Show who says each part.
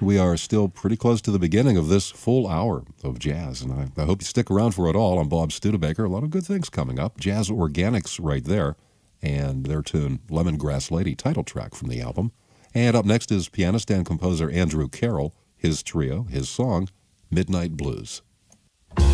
Speaker 1: We are still pretty close to the beginning of this full hour of jazz, and I hope you stick around for it all. I'm Bob Studebaker. A lot of good things coming up. Jazz Organics right there, and their tune Lemongrass Lady, title track from the album. And up next is pianist and composer Andrew Carroll, his trio, his song, Midnight Blues.